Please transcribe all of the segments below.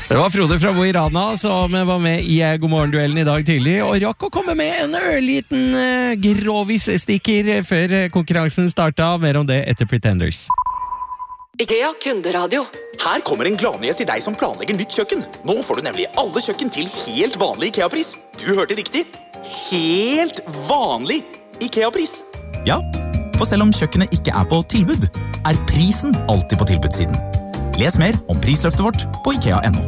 Det var Frode fra Mo i Rana som var med i Godmorgen-duellen i dag tidlig, og rakk å komme med en ørliten grovis-stikker før konkurransen startet. Mer om det etter Pretenders. IKEA kunderadio. Her kommer en gladnyhet til deg som planlegger nytt kjøkken. Nå får du nemlig alle kjøkken til helt vanlig IKEA-pris. Du hørte riktig. Helt vanlig IKEA-pris. Ja, for selv om kjøkkenet ikke er på tilbud, er prisen alltid på tilbudssiden. Les mer om prisløftet vårt på IKEA.no.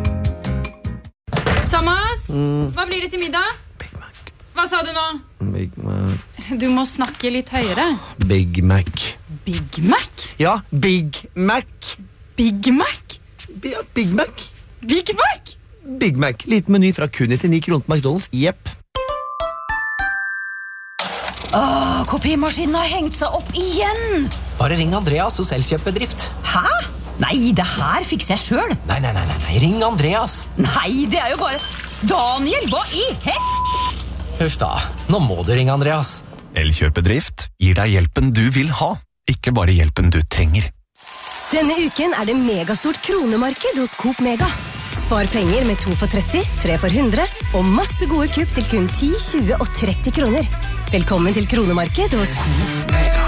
Thomas, hva blir det til middag? Big Mac. Hva sa du nå? Big Mac. Du må snakke litt høyere. Big Mac. Big Mac? Ja, Big Mac. Big Mac? Ja, Big Mac. Big Mac? Big Mac. Liten meny fra kun 99 kroner på McDonald's. Jepp. Kopimaskinen har hengt seg opp igjen. Bare ring Andreas hos Elkjøpbedrift. Hæ? Nei, det her fikser jeg selv. Nei, ring Andreas. Nei, det er jo bare... Daniel, hva i hell? Huff da, nå må du ringe Andreas. Elkjøpedrift gir deg hjelpen du vil ha, ikke bare hjelpen du trenger. Denne uken er det megastort kronemarked hos Coop Mega. Spar penger med 2 for 30, 3 for 100 og masse gode kupp til kun 10, 20 og 30 kroner. Velkommen til kronemarked hos Mega.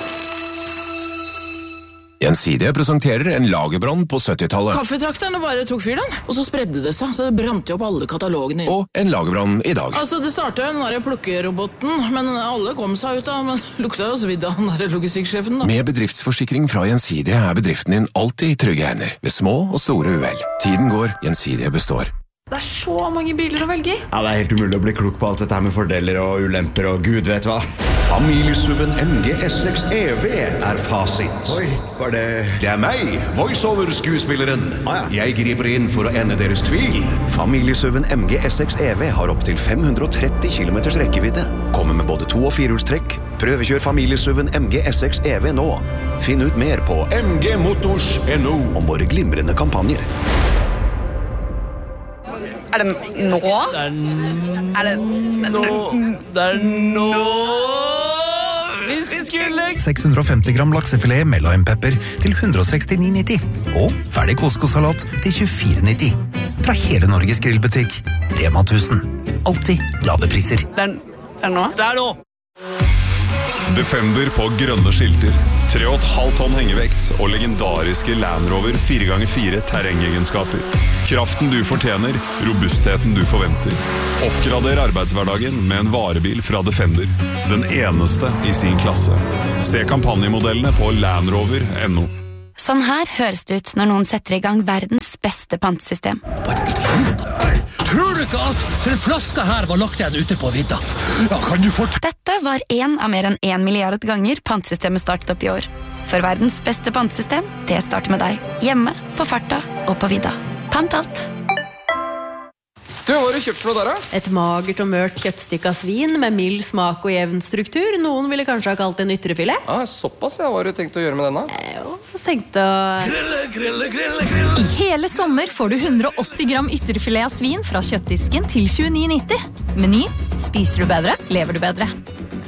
Gjensidige presenterer en lagerbrann på 70-tallet. Kaffetrakterne bare tok fyr den, og så spredde det seg, så det brant jo opp alle katalogene. Og en lagerbrann i dag. Altså, det startet jo den der plukkeroboten, men alle kom seg ut da, men lukta jo svidd av den der logistikksjefen da. Med bedriftsforsikring fra Gjensidige er bedriften din alltid i trygge hender, ved små og store uhell. Tiden går, Gjensidige består. Det er så mange biler å velge i. Ja, det er helt umulig å bli klok på alt dette her med fordeler og ulemper og gud vet hva. Familiesuven MG S6 EV er fasit. Oi, var det... Det er meg, voiceover-skuespilleren. Jeg griper inn for å ende deres tvil. Familiesuven MG S6 EV har opp til 530 km rekkevidde. Kommer med både 2- og 4-hjulstrekk. Prøvekjør familiesuven MG S6 EV nå. Finn ut mer på mgmotors.no om våre glimrende kampanjer. Er det nå? Det er nå vi skulle 650 gram laksefilet med lime-pepper til 169,90. Og ferdig couscous-salat til 24,90. Fra hele Norges grillbutikk. Rema 1000. Alltid lave priser. Det er nå? Det er nå! Defender på grønne skilter, 3,5 tonn hengevekt og legendariske Land Rover 4x4 terrengegenskaper. Kraften du fortjener, robustheten du forventer. Oppgrader arbeidshverdagen med en varebil fra Defender. Den eneste i sin klasse. Se kampanjemodellene på landrover.no. Sånn her høres det ut når noen setter i gang verdens beste pantesystem. Tror du ikke at den flaska her var lagt igjen ute på vidda? Ja, kan du Dette var en av mer enn 1 milliard ganger pantesystemet startet opp i år. For verdens beste pantesystem, det starter med deg. Hjemme, på farta og på vidda. Pant alt. Du, hva har du kjøpt for noe der, da? Et magert og mørkt kjøttstykke av svin med mild smak og jevn struktur. Noen ville kanskje ha kalt det en ytrefilet. Såpass, ja. Hva har du tenkt å gjøre med denne? Tenkte å... Grille. I hele sommer får du 180 gram ytrefilet av svin fra kjøttdisken til 29,90. Meny. Spiser du bedre, lever du bedre.